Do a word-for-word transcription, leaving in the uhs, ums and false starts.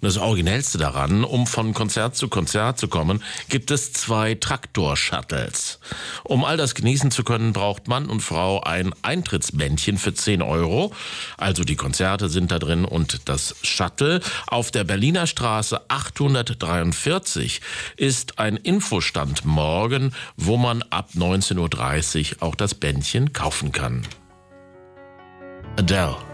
das Originellste daran, um von Konzert zu Konzert zu kommen, gibt es zwei Traktor-Shuttles. Um all das genießen zu können, braucht Mann und Frau ein Eintrittsbändchen für zehn Euro. Also die Konzerte sind da drin und das Shuttle. Auf der Berliner Straße achthundertdreiundvierzig ist ein Infostand morgen, wo man ab neunzehn Uhr dreißig auch das Bändchen kaufen kann. Adele.